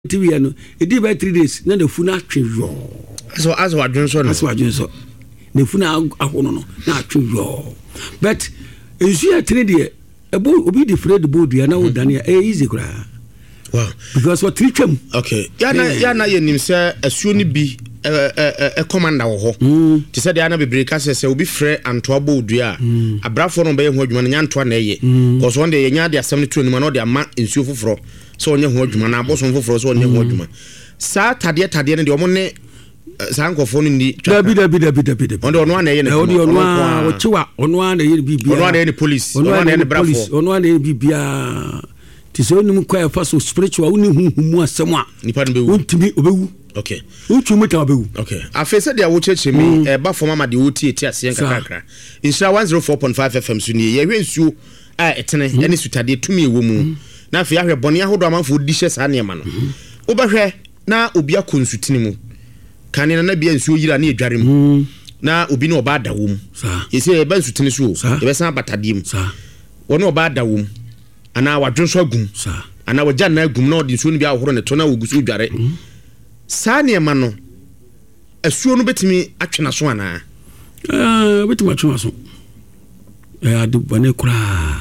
TV no e di by 3 days na the funa atwe yo as wadwen so the funa ahono no na atwe yo but ensu atene de ebo obi di Fred Bodu na wodane easy kura wow because what twam okay yana yenim se asuo ni bi commander wo ho ti se de ana bebre ka se obi frɛ Antoa Bodu a abrafo no be ho adwuma nya Antoa na eye because one day nya de asɛm ne tu ni ma no de ama ensuo foforo so onye ho adwuma na abosom foforo so onye ho adwuma sa tade ne de omo ne sankofo no ni dabi ono ana ye ne ono wo chiwa ono ana ye bibia ono ana ye police ono ana ye brafo ono ana ye bibia ti so nim kwa fa so spiritual uni humu asɛm a nipa no bewu untimi obewu okay untumi ta obewu okay afese de a wo cheche mi ba forma ma de wo tie ase kakra insha 104.5 FM so ni ye hwe nsuo a etene ene sutade tumi ewo mu na afi ahwe bone ahodo amanfo di hye sa ne ma no wo behwe na obi akonsutini mu kanina na bia nsuo yira na edware mu na obi na oba da wo mu yese e ba nsutini so e be san batade mu wona oba da wo mu ana wadwonso agum ana wagya na agum na odi nsuo no bia ahoro ne to na wogusu dware sa ne ma no asuo no betimi atwena so ana betimi atwena so ade bone kura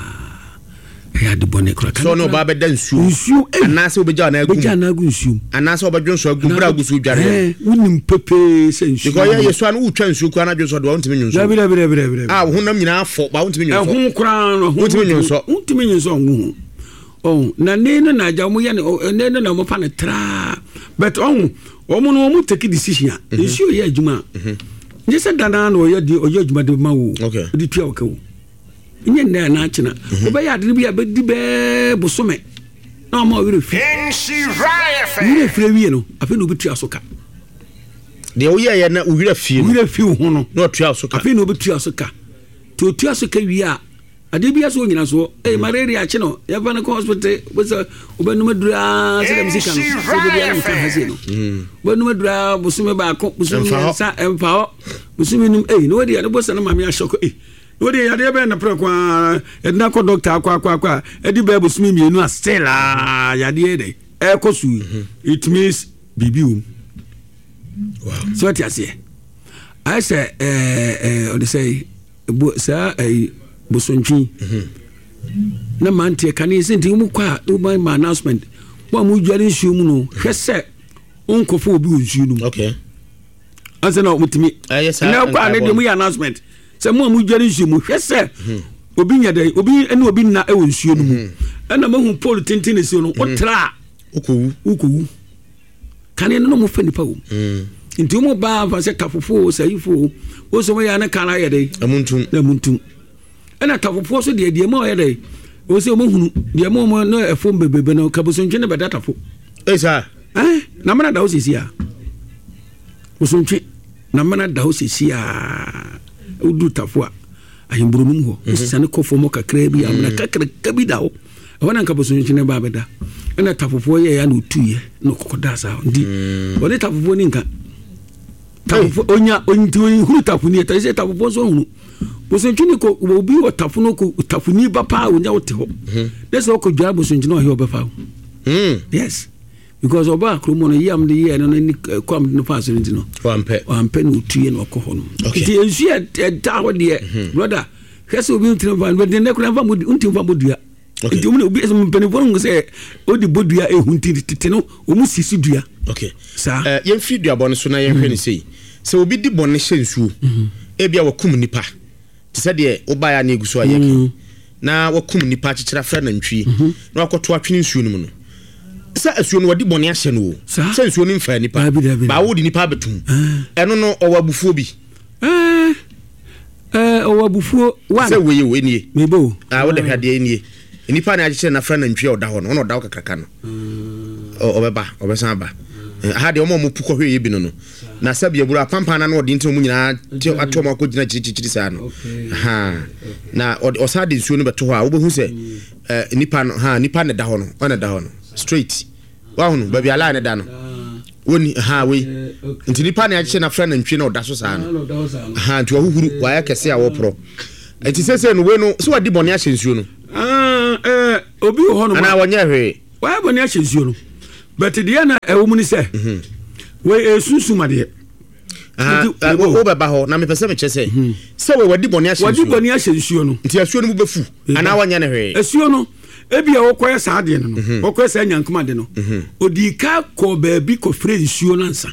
so no ba be dan nsuo ana se obegya na agum nsuo ana se obedwonso agum bra gusu dware wonim pepe se nsuo because ye yeso ana utwa nsuo kwa na dwonso do wontimi nyonso bire honam nyina afo ba wontimi nyonso ho kura no wontimi nyonso ngu oh na nene na ja mo ye nene na mo pa ne tra but omo no take decision nsuo ye adwuma nyese dana no ye adwuma de ma wo di tua wo ka wo nye nda na achina oba ya de bia bedi be bosome na ma wire fi wire fi wie no afi no betua soka de wo ye na wire fi ho no na tua soka afi no betua soka to tua soka wie a ade bia so nyina so malaria achi no ya fa na hospital bosa obanuma dura se dem sika no se bia na ka hase no obanuma dura bosome ba ko bosome sa emfa bosome num no wadi ya bosa na mama ya shoko wodi ya de be na pre kwa edna ko doctor akwa edi be bosumi mienu astela ya de dey ekosu it means bibium wow so what you say I say on say sa bosontwi na mantie kan yi senti mu kwa my announcement wa mu dware nsuo mu no hwese onkofo obi nsuo no okay ase na mutimi na kwa na de mu announcement se mo dware nsuo mu hwese obi nyade obi ene obi na ewo nsuo no mu na mahu pole tintin nsuo no otra ukowu kan no mo fa nipa wo nti mo ba fa se tafofo sayifo wo so mo ya na kana ye dey amuntum ena tafofo so de mo ye dey wo se mo hunu de mo no efo bebebe no kabosontwe ne beda tafo esa na mana da osisi a bosontwe na mana da osisi a udu tafo a ahimbrunum ho sane kofo mo kakra bi amna kakra kabi dawo wana kabosontwe ne ba beda ena tafofo ye ya no tuye no kokoda sa ndi wone tafofo ni nka tafofo onya huru tafuni ta se tafofo so hunu bosontwini ko obi o tafuno ko tafuni ba pa onya wote ho dese ko dwa bosontwini o he obefa yes because oba kromo no yam de ye no ni kwam no fa so ndi no wampe no tuye no ko ho no ti ensu e ta ho de brother hwese obi ntire fa no de ne kura fa modi unti fa modua nti obi mpenifo no se odi bodua ehunti tete no omu sisi dua okay sa yemfi dua bɔ no so na yɛhwɛ ne sei sɛ obi di bɔ ne hyɛ nsuo ebia wakum nipa te sɛ deɛ oba ya na eguso ayɛ na wakum nipa kyekyera fra na ntwi na wakoto atwene nsuo no mu no sɛ asuo no wadi bɔ ne ahyɛ no sɛ nsuo no mfa nipa ba wo di nipa betum ɛno no ɔwabufuo bi ɔwabufuo wa sɛ weye we nie mebo wo de hwade nie nipa na agyekyere na fra na ntwi ɔda hɔ no ɔno ɔda wo kakraka no ɔbɛsan ba ha de ɔmo puko hwe ye bi no na sabia buru apampa na no ɔde nti mu nyina ato ma ko gyina kyirikyiri saa no na ɔsa de nsuo no beto hɔ a wo behu sɛ nipa no nipa ne da hɔ no ɔna da hɔ no straight wa hu no ba bia la ne da no woni we nti nipa ne agyekyere na fra na ntwi na ɔda so saa no nti ɔhuhuru wa ya kɛse a wo pro nti sese no we no so wadi bɔne ahyɛ nsuo no obi ho no ana wonye hwe wa bɔne ahyɛ nsuo no but the ana e wo mu ni say we esusuma de wo beba ho na me pese me chese se we wadi boni ahye nsuo no nti asuo no mu befu ana wanya ne hwe asuo no ebia wo koye sa de no wo koye sa nyankoma de no odi ka ko baabi ko phrase nsuo no ansa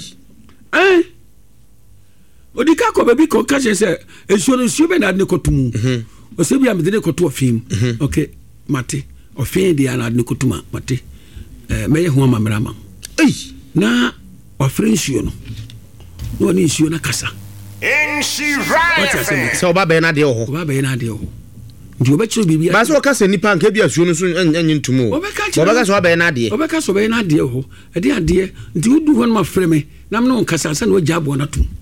odi ka ko baabi ko ka se nsuo no nsuo be na de ko tumu o se bia me de ko to ofim okay mate ofin de ana de ko tuma mate meye ho amamrama na ofre nsuo no no ni nsuo na kasa so oba be na de ho ndio becho bibia ba so kasa nipa nka bia nsuo no so anyi ntumu oba ka so be na de ho ade nti udu ho ma frɛ me na me no kasa sa na ogya abo na tum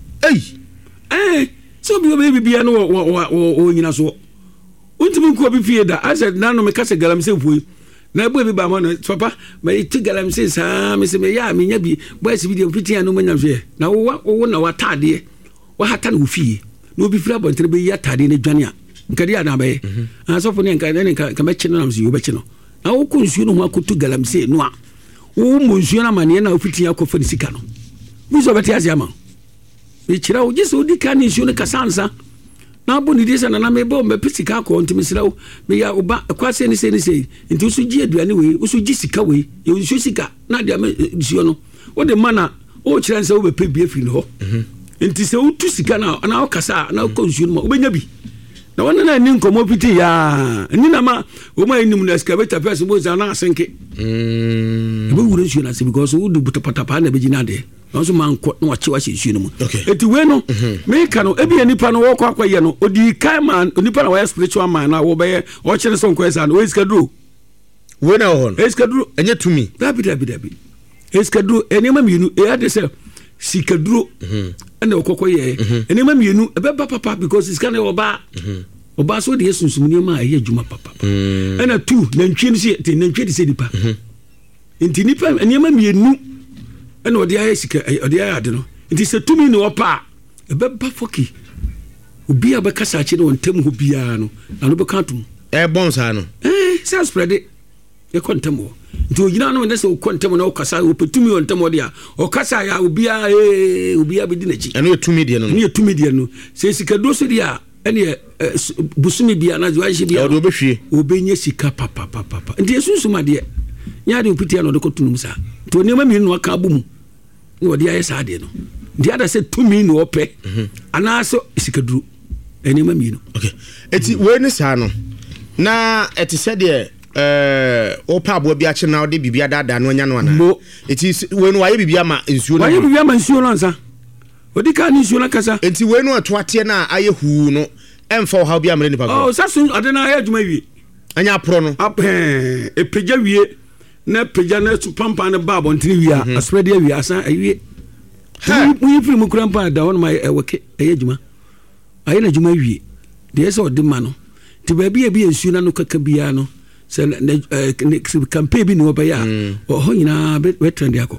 so bibia no wo nyina so untimi ko bi fie da asa na no me kasa galam se fuyi na bo bi ba mo no papa me ti galam se sa me se me ya me nya bi boy se video fitia no manya hwe na wo na watade wa hata no fie no bi fira bontere be ya tade ne dwane a nkadi ada be so fo ne nka me chino na msi yo be chino na wo ko nsuo no ho akotu galam se no a wo mo nsuo na mane na ofitia ko fa ni sika no bi so beti azia ma e kira wo giso di kan nsuo no kasansa na bo ni disa na me bo me pisika ko ntimi sirawo me ya oba kwase ni se nti usu gi aduane we usu gi sika we ye usu sika na dia me nsuo no wo de mana o kira nse wo be pebie fi no nti se utu sika na o kasa na ko nsuo no obenya bi na wona na ni nkomo piti ya ni na ma o ma enim na excavator person bo za na asenke ebe wure nsuo na se because wo du butapata na be gina de nso man ko na wachi nsuo no mu eti we no me ka no ebi nipa no wo kwa kwaye no odi kai man nipa na wo spiritual man na wo be o kire so nko esa no we iskaduro we na ho no iskaduro enye tumi dabi iskaduro enema mienu e ade se sikaduro ene okokoye enema mienu ebe papa because iska na oba so de yesunsum ni ma aye adwuma papa ena tu na ntwe ni se te na ntwe de se nipa nti nipa enema mienu ena odi aye sika odi aye ade no nti se tumi ni opa ebe ba foki obi abekasa achi no ntem ho bia no na no bekantum bonsa no se spread e kontem ho nti ogina no ne se kontem no okasa opetumi ontem odi a okasa ya obi abi di nachi eno etumi de no ne etumi de no se sika do so dia ene busumi bia na jo ahye bia odo behwie obenya sika papa nti esusuma de nya de opitia no de kotunum sa to ne ma mi no aka abumu ne odi aye sa de no nti ada se tumi no ope ana so sika duru ene ma mi no okay eti we ne sa no na eti se de opa abo bia che na odi bibia dada no nya no ana eti we no waye bibia ma nsuo no waye bibia ma nsuo no ansa odi ka ni nsuo na kasa enti we no atoate na aye hu no emfa ha bia mre ni pa sasun adena aye adwuma wi anya pro no epeja wie na peja na pampa na babo ntiri wi a asprede wi asa awie mu firi mu kurampa da won ma eweke aye adwuma aye na adwuma wi de ese odi ma no ti ba bia nsuo na no kaka bia no se campaign bi no ba ya ho nyina be trend yakọ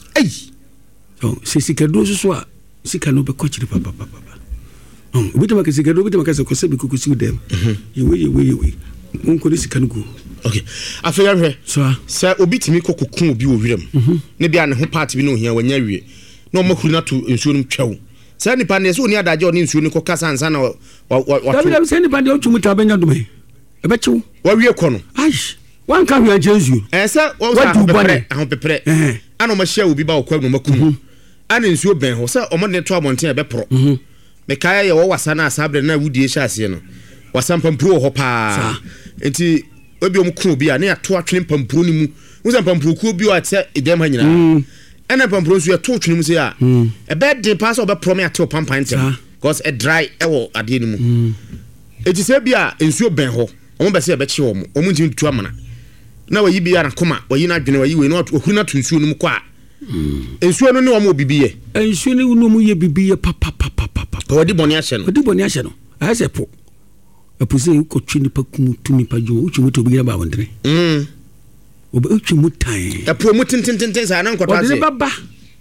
so se sikado so a sika no be kochiri papa bitama ke sikado bitama ka se ko se bi kukusi dem yewe unko sika no go okay afeya hwe so se obi timi kokokun obi wo wirem ne bia ne ho part bi no hia wanya wie na o makuru na to nsuo no twawo se nipa ne so ni adaje o ni nsuo ni kokasa ansa na wa dabi se nipa de o twumu ta benya dum ebe chiwo wa wie ko no aish wan ka hwe anjensu se wo sa ahon pepre ana o ma hia obi ba o kwa no makuru ana nsuo ben ho se o mo ne to abonten ebe pro me kaya ye wo wasa na asabre na wudie hya ase no wasa pampuro ho pa enti obi omkru obi a na ato atwene pampuro ni mu wusa pampuro ku obi o ate edem ha nyina ena pampuro nso ya to twene mu se a ebe de pass obe pro me ate pampan tem because e dry e wo ade ni mu enti se bia nsuo ben ho omo be se ebe chi wo mo omo nti tu amana na wayi bia na koma wayi na adwene wayi we no ohuru na to nsuo no mu kwa nsuo no ne wo mo bibiye nsuo ne no mu ye bibiye papa odi boni ahye no ase po apuse ko twini pa kumu tumi pa jo uchi muto bi ba wondre oba uchi mutai apo mutintintin sa na nkota se baba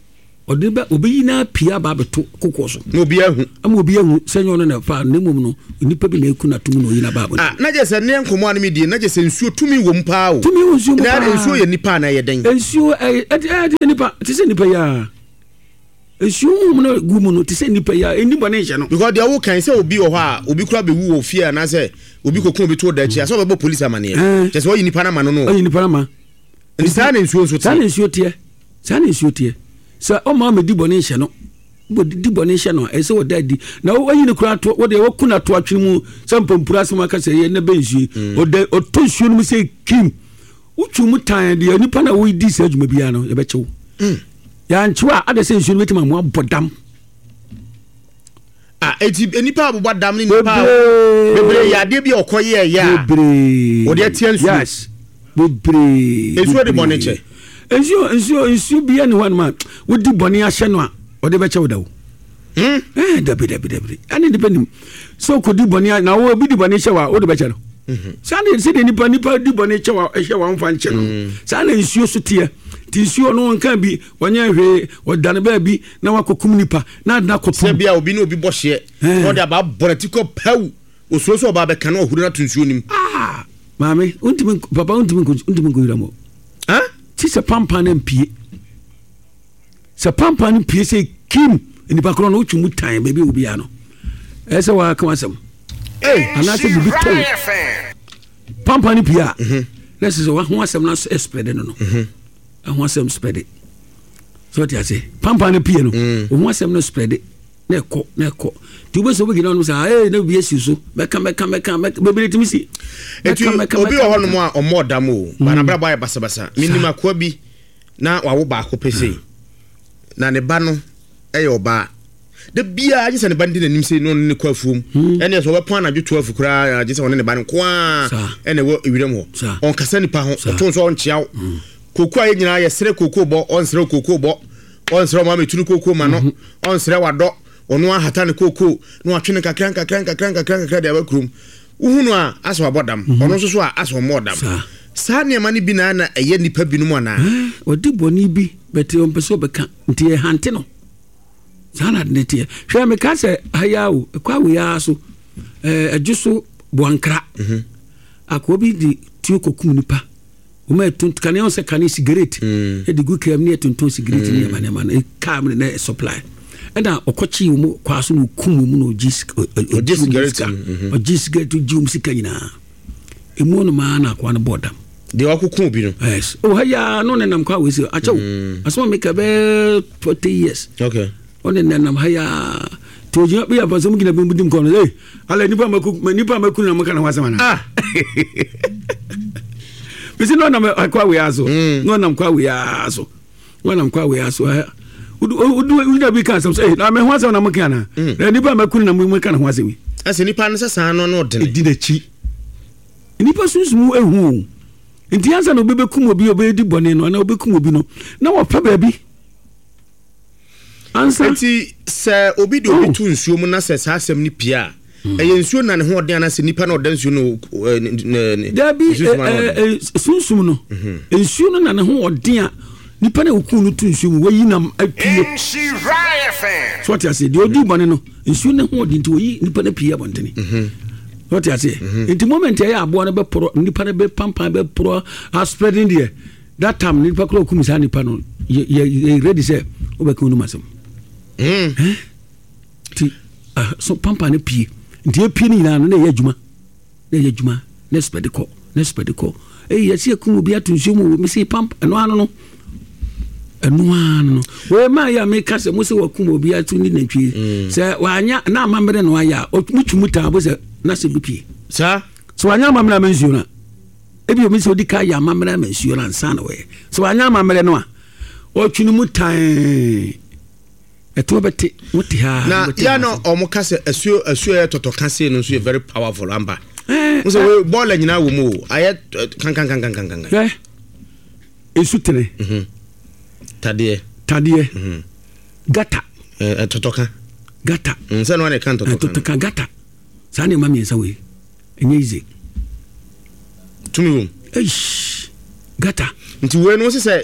ɔde ba obi na pia ba beto kokɔ so no bi ahu ama obi ahu sɛnyo no na fa ne mum no nipa bi na eku na tum no yina ba na je se ne nkomo an me die na je se nsuo tumi wo mpa o tumi wo nsuo mpa na nsuo ye nipa na ye den nsuo nipa ti se nipa ya nsuo mu no gu mu no ti se nipa ya enipa ne hye no because dia wo kan se obi wo ha obi kura be wu wo fie na se obi kokun obi to da chi aso be police amane je se wo nipa na ma no wo nipa na ma ni sa na nsuo so sa na nsuo tie sa o ma me di bone hye no bo di bone hye no e se wo dadi na wo yi ne kura to wo de wo kuna to atwe mu sampampura asema ka se ye na bensu o de o to nsuo no mu se kim utwu mu tan de nipa na wo di sa adwuma bia no ye be chew ya nchwa ade se nsuo no metima mo abodam eti nipa abodam ni nipa bebre ya de bi okoye ya bebre o de tie nsuo yes bebre nsuo de bone che nsuo bia ne wan ma wodi bone ahye no a ode be chew dawo dabi ani depenim so ko di bone na wo bi di bone hye wa ode be che no sane se de nipa di bone hye wa hye wa mfa nche no sane nsuo so tie ti nsuo no nka bi wanya hwe odane ba bi na wakokum nipa na kotum se bia obi na obi bo hye ode aba borati ko paw ososo oba be kana ohuru na tunsuo nim mame papa untimi ko yiramo ti se pampa na mpie se pampa na mpie se kim nipa kro no utwu mutan baby obi ya no ese wa ka wasem ana se bibi to pampa na pia let's say wa ho asem na spread no ho asem spread so ti ase pampa na pie no ho asem no spread na ko ti bo so bi gina no say na bi esi so meka baby ti mi si obi ho no mo a omodam o bana bra ba basa minima kwa bi na wawo ba ko pese na ne ba no oba de bia age se ne bandi nanim se no ne kwa fuom ene so wepo na dwo 12 kura age se won ne ba no kwa ene wo ewirem ho on kasa nipa ho to so on chiaw koku aye nyina ye sere koku bo on sere koku bo on sere ma metunu koku ma no on sere wado onu ahata ne koku no atwene kakran de abakrum uhunu a aso abodam ono so a aso modam sa ne ma ne bi na eye nipa bi no mo na odi boni bi bete on peso beka ntie hante no sana netie hwe me ka se hayawo kwa we ya so adjuso boankra akobi di tio kokum nipa o ma tunt kan yon se kan cigarette e di gu kem ne tunt cigarette ne ma e kam ne supply enda okochi mu kwa so no kum mu no cigarette o cigarette jum sikanyina emu no ma na kwa na bodam de wakukum bi no yes o haya no ne nam kwa we se acho aso make be 20 years okay one nanam haya toji bi abaso mu gina bi mudim kono ala nipa maku na maka na wasama na bisi no na akwa we aso no nam kwa we aso udu bi kan sam say na me ho asama na maka na nipa maku na maka na ho asewi ase nipa no sesa no de na chi nipa sunsumu ehu nti ansa no bebekum obi obedi bone no na obekum obi no na wo pa ba bi anti se obi do obi tu nsuo mu na se sa asem ni pia eye nsuo na ne ho ode na se nipa na ode nsuo no da bi sunsum no nsuo no na ne ho ode a nipa na okun no tu nsuo mu wayi nam apie so what you say the odi bone no nsuo ne ho ode nti wayi nipa na pia bontene what you say in the moment ya abo na be pro nipa na be pampa be pro spreading there that time nipa kro okum sa nipa no ye ready say obekun no masem ti so pampa ne pie nti e pie ni na no na ye adwuma na spread ko yesi akum obi atunsuo mu me say pampa no ano no we ma ya me ka se mo se wakum obi atuni na twi se wanya na amamre no aya mutwumuta abo se na se bipie sa so wanya amamre mansuo na ebi omi se odika ya amamre mansuo na nsa na we so wanya amamre no a otwunu mutan eto beti muti ha na ya no omuka se asuo ya totoka se no so very powerful amba so we ball nyina wo mu aye kan esutene tadie gata totoka gata nse no ne kan totoka gata sane mami ensa we enye ize tumi wo gata nti we no se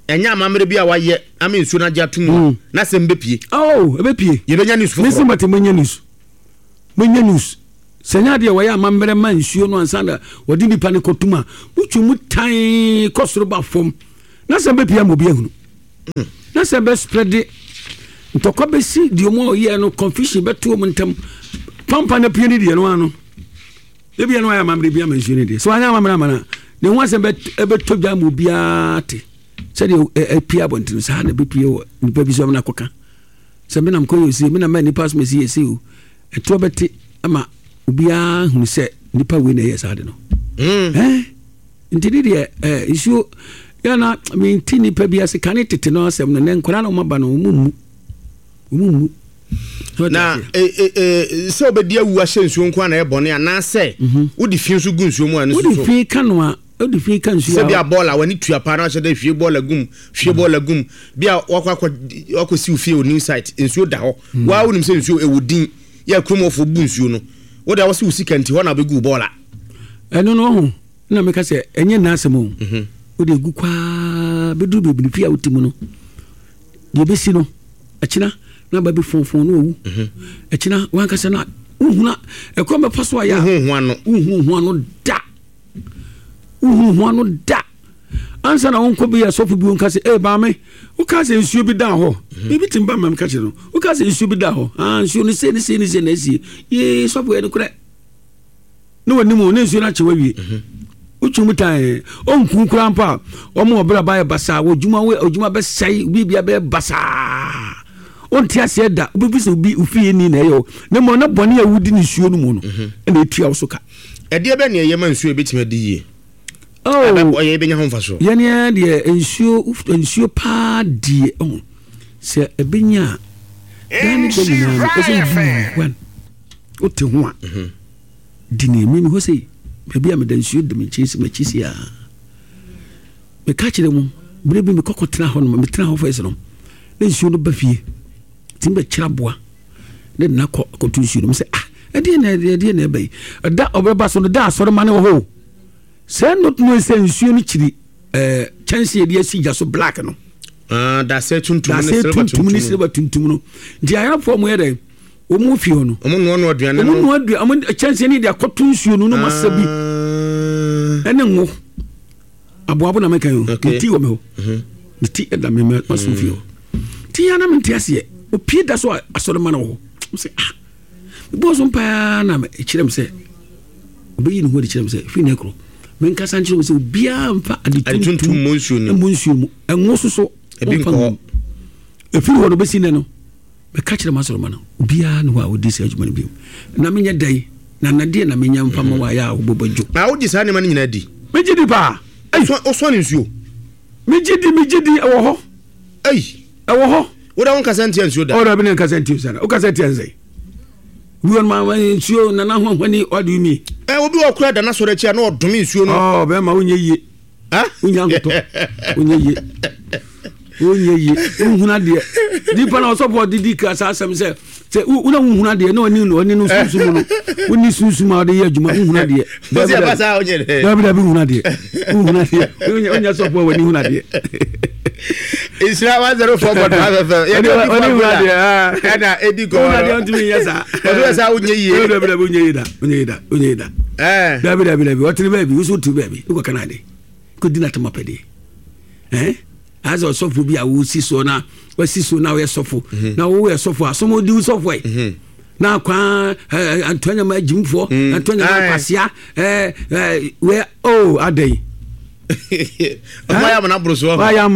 enya amamre bia waye ama nsuo na gya tumu na se mbepie ebepie yebenya news foforo nesi mate menya news senya de waya amamre man nsuo no ansanda wodi nipa ne kotuma mutwumu tan kosoro ba fom na se mbepie amobi ahunu na se be spread ntokwa besi di omo ye no confusion beto mo ntam pampa na pie ni de no ano ebia no ya amamre bia man nsuo ni de so anya amamre amana ne ho asem beto dwa amobi ate se de pia bontin sa na be pie wo nipa bi so na koka se me nam koyo si me na mani pass me si esi o eto beti ama obia hunu se nipa we na yes ade no ntidi de isu ya na me ntini pa bia se kan tete no asem no ne nkora na maba no mumu na se obedi awu ahye nsuo nko na ebone ana se wodi fi nsu gu nsuo mu anu so wodi fi kanwa odi fi kan nsuo se bia bola wani tua pa na hye hwie bola gum bia wakwa si ufie o new site nsuo da ho wa wonim se nsuo ewodin ya kromofo bu nsuo no wo da wo si usika nti ho na be gu bola eno no ho na me ka se enye na asemo wo de gu kwa be du be fi awtimu no de be si no akina na ba be fonfon no owu akina wan ka se na uhuna ekombe paso aya uhunu da ansa na wonko bi asofu bi wonka se ba me wo ka se nsuo bi da ho bi timba mam ka che no wo ka se nsuo bi da ho nsuo ni se na si ye sofu e no kure no wani mo ne nsuo na che wawie uchumu tan onku kura mpa omo obra ba basa ojuma be sai bibia be basa onti ase da obi so bi ufie ni na yo ne mo na bone ya wudi ni suo no mu no na etua wo so ka ede be ne ye ma nsuo betima di ye oye benya ho mfaso ye ne de nsuo pa die se ebenya dan de ni na ese wan ote ho a di ne mi ho sei bebi a me dan nsuo de me chisi ya me ka kire mu brebi me kokotena ho no me tena ho fa ese no ne nsuo no ba fie timbe kiraboa ne na kotu nsuo no me se ede na bai da obreba so no da asore mane ho se not no se nsuo no kiri chance ye de si so black no da se tuntum ne silver tuntum no ndi ayafo mo yede o mu fi ho no o mu no aduane no am chance ni de akotu nsuo no masabi ene ngo abo na meka yo ti wo me ho ti da me maso fi ho ti ya na me ti ase o pie da so asore mane ho se bo so mpa na me kirem se obeyi ni ho de kirem se fi ne kro men ka sanchi mo se bia mfa adituntum monsuo mu enwo so ebi nko efi ho no besi ne no me ka kirem asore mane bia no wa odi se adwuma ne bi na menya dai na nade na menya mfa ma wa ya obobojo na odi sa ne mane nyina di meji di ba o so ne nsuo meji di ewo ho ewo ho wo da won ka santi nsuo da o da bi ne ka santi sana o ka santi anzai won ma nsuo na ho hwani odi mi obi okura da na so re chia na odome nsuo no be ma onye yie unya ngoto onye yie unhuna de dipa na so for didi ka sa asem se una unhuna de na oni no sunsumu no oni sunsuma de ye adwuma unhuna de be ba sa onye de be unhuna de onya so for wani unhuna de Isra 104.5 ya de ana edi go unhuna de ontimi yesa o sa onye yie onye da be otri baby usu tu baby uko kanade ko dinata mapede azo sofo bi a wo si so na we sofo na wo we sofo asomo di sofo na kwa Antonia ma jimfo Antonia ma pasia we adai ya mana bruso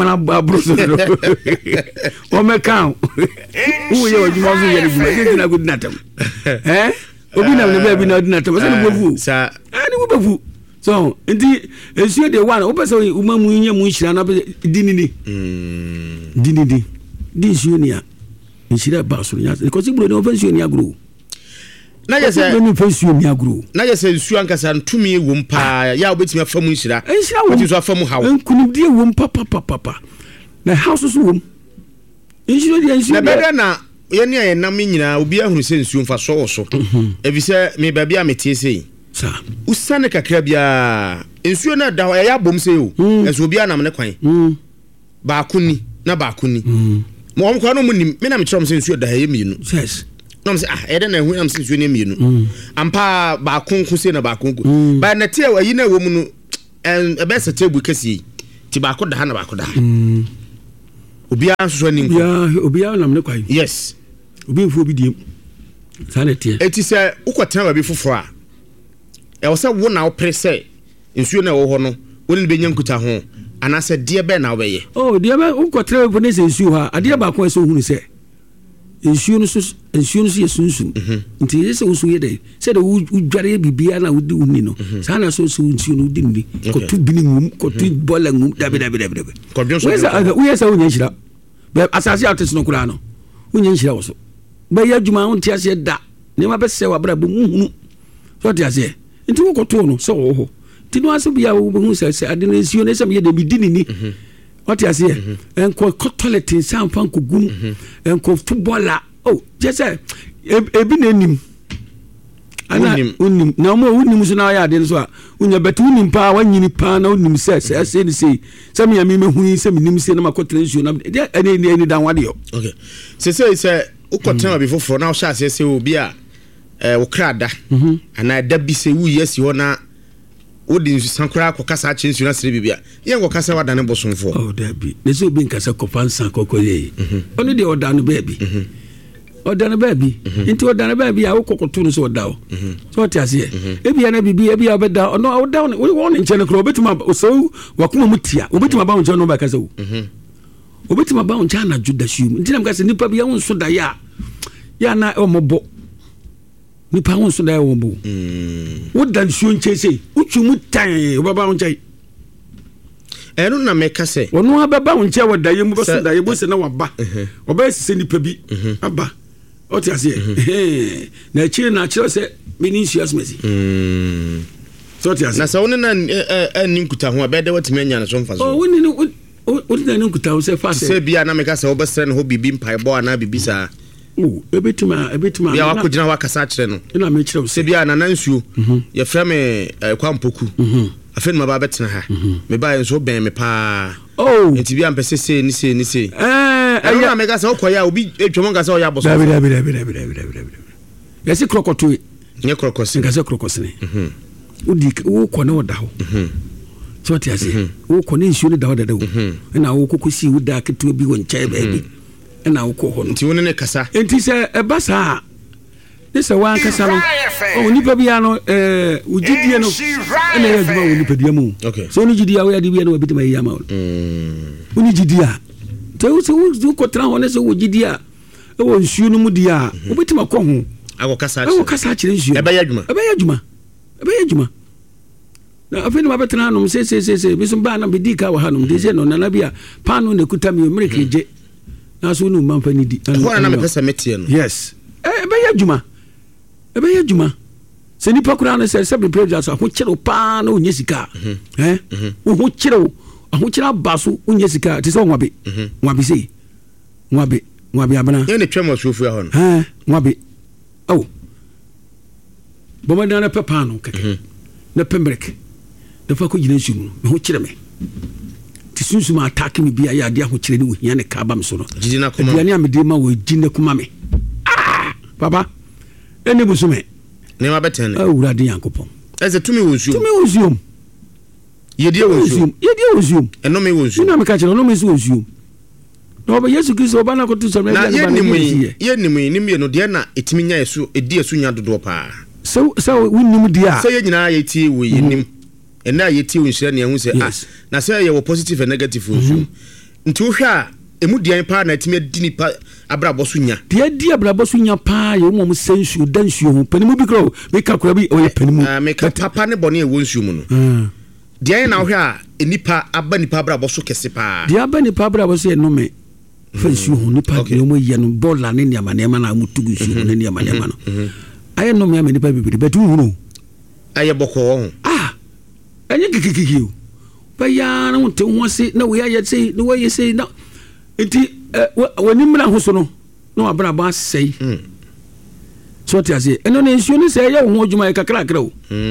o me kan wo ye ojuma zo ye ejuma na good natam obi na ne ba bi na natam so ne bovu sa ani wo bovu so ndi ensuo de one opese umamu nya mu nhira na dinini di ensuo ni a nhira ba so nya because bro no ensuo ni agro na je se no ensuo ni agro na je se ensuo ankasa ntumi wo mpa ya obetimi afamu nhira wo so afamu hawo nkunu die wo mpa papa na house so wo ensuo di ensuo na beda na ye ni ayenam nyina obi ahunu se ensuo mfa so evise me ba bia metie sei sa usane kakra bia ensuo na da ya bom sei o enso obi anam ne kwan baakuni na baakuni mo on kwa no munim me na me kyerɛ m sɛ nsuo da ha yemienu yes na me sɛ ɛde na hu na me sɛ nsuo ne yemienu ampa baakonko se na baakonko ba na tie ayi na wo mu no ebe se table kesi ti baako da ha na baako da ha obia nso ni nko obia na me kwai yes obi mfu obi diem sa na tie eti sɛ ukɔtena ba bi foforo a ɛwɔ sɛ wo na wo pere sɛ nsuo na wo hɔ no woni ne benya nkuta ho anase de be na obeye de be ukotre bo ne sensu ha ade ba ko so hunu se ensuo no so ye sunsun nti ye se usu ye de se de udware bibia na udi uni no sa na so ensuo no udi ni ko tu bini ngum ko tu bola ngum dabe ko we sa unya hira be asase ates no kura no unya hira wo so be ya djuma on ti ase da ne ma be se wa bra bo hunu so ti ase nti ko to no so wo ho tinu aso bia wo hu se ade no ensuo ne se me de bidini ni what you say enko toilet san fan ko gum enko footballer oh just say ebi na nim ana unim na mo unim so na ya de so a unya betu unim pa wanyini pa na unim se ni se me ya me hu se me nim se na makotra ensuo na eni dan wade yo okay se ukotra bi foforo na o sha se obi a wo krada ana da bi se wu yesi ho na odi sankura akokasa chensu na sire bibia ye ngokasa wadane bosonfo oh dabi nese obi nkasa kopansa kokoye onu de odane baby odane baby nti odane baby a wokokoto no so odawo so tiase ebia na bibia ebia obeda ono odawo won nche ne kro obetuma so wakoma mutia obetuma ba nche no ba kasa wo obetuma ba nche na juda shum nti na mkasa nipa bia won so da ya na omobo nipa won so da wo bu wo dan suo nchese utwu tan wo baba nchai enu na meka se wono ababa nche wo da yemu beso da yebo se na waba oba sise nipa bi aba o ti ase na chire na chire se mini nsuas mesi so ti ase na se woni na ani nkuta ho abede watime anya na so mfa so o woni ni woni na nkuta ho se fa se bia na meka se wo besere no ho bibi mpai bo ana bibi sa ebetima ya wakujina wakasa kire no ina me kire se bia na nansuo ye frame kwampoku afen ma ba betena ha me ba enso ben me pa enti bia mpese se ni se na mega se okoya obi etwomo ngasa o ya boso yesi krokoto nye krokose ngasa krokose udi wo ko na oda ho so ti ase wo ko ne nsuo ne da oda wo na wo kokosi wo da keto bi won chai ba bi na wo ko ho nti woni ne kasa enti se ebasa ne se wan kasa no o nipa bia no ugidie no na ya duma wo nipa dia mu so ni gidia wo ya di bia no bitima ya ma woni gidia te wo ko tra ho ne se wo gidia e wo nsuo no mu dia wo bitima ko ho akokasa kire nsuo ebe ya adwuma na afeni mabetena no se biso ba na bidi ka wa hanom de se no na bia pano ne kuta mi mrekeje na so no manfa ni di ho na me pesa metie no yes ebe ya adwuma se nipa kura na se be prejudice ho kire pa na onye sika ho kire baso onye sika te se nwabe se nwabe abana ye ne twem asuofu ya ho no nwabe oh bomada na pepa no keke na pembrek da fa ko gina shunu ho kire me ti sunsu attack me bia ya de ho kire ni wo hia ne ka ba me so no jidina kuma bia ne amede ma wo jine kuma me baba eni busume ne ma betene awurade yankopon eze tumi wonsuom yedie wonsuom eno me wonsuom ina me ka kire no me so wonsuom no ba Yesu Kristo ba na ko tu so me na ye no de na etimi nya yesu edi yesu nya dodo pa so wonnim dia so ye nyina ye tie wo yenim ena ye tie wo nhira ne hu se na se ye wo positive and negative wonsuom nti wo hwa emu dian pa na etimi adi ni pa abrabo so nya de di abrabo so nya pa ye mo sensu dansuo ho panimu bi kro me ka kora bi o ye panimu me ka papa ne bone e wonsuom no dian na wo hwa enipa aba nipa abrabo so kese pa dia aba nipa abrabo so ye no me fansu ho nipa de mo ye no bola ne niama na mutugu su ho ne niama no aye no me nipa bibiri betu hunu aye boko ho enye kikikiki ba ya na wonte ho ase na we aye sei no we sei na enti woni mra ho so no na abra ba sei so te ase eno ne nsuo ne say ye wo adwuma kakra o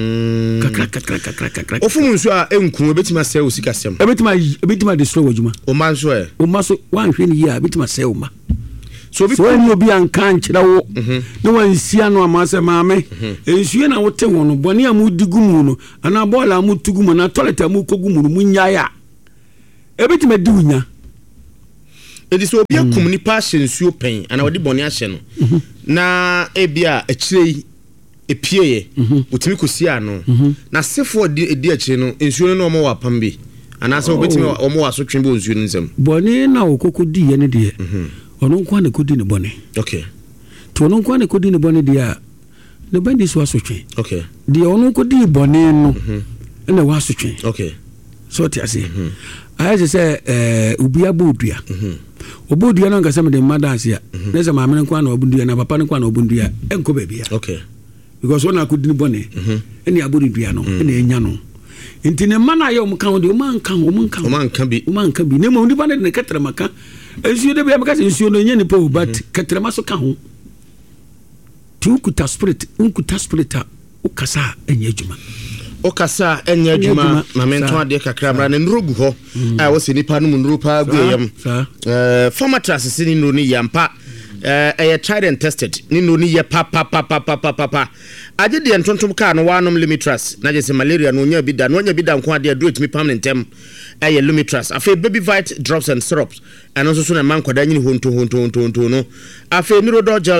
kakra ofum nsuo a enku ebetima say o sika sem ebetima destroy adwuma o man so wan hwe ne yi a ebetima say o ma so ni obi anka nkyira wo ne wansia no amase maame nsuo na wote ho no bone amudigu mu no ana bola amutugu mu na toilet amukogu mu no munyaya ebetima di unya edi so obi akum ni pa hye nsuo pen ana wodi bone ahye no na ebia akirei epieye otimi kosia no na sefo edi akire no nsuo no omo wa pambe ana se obetimi omo wa so twembe nsuo no nsem bone na okokodi ye ne de ono kwa ne kodi ne bone okay to ono kwa ne kodi ne bone dia ne bandi so asotwe okay dia ono kodi bone no na wa asotwe okay so ti ase aye se ubia bodua obodua no ngasa me de madance ya na se maame kwa na obodua na papa kwa na obodua enko bebia okay because ona kodi ne bone eni abodua no eni enya no nti ne mana ye omka ho de omanka bi ne mo ndi bane ne ketre maka ensuo de bia maka se ensuo no nya ni po but ketre maso ka ho ti ukuta spirit ukasa enya adwuma okasa enya adwuma na mento ade kakra mra ne nrogu ho a wo se nipa no nro pa aguyam formatras se ni no ni yampa tried and tested ni no ni ye pa age de ntontom ka no wanom limitras na je se malaria no nya bi da nko ade aduro timi permanent limitras afi baby vite drops and syrups and also so na man kwada nyini honto no afi neurodol gel